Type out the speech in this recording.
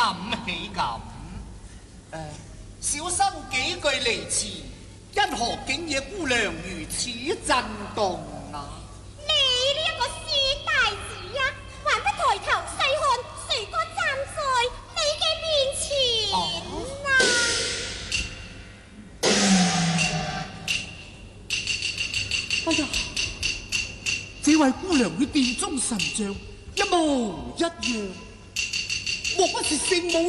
起咁？小生幾句離詞，因何景野姑娘如此震動啊？ 你呢一個書呆子啊，還不抬頭細看誰個站在你嘅面前啊？ 哎呀，這位姑娘與殿中神像一模一樣，莫不是聖母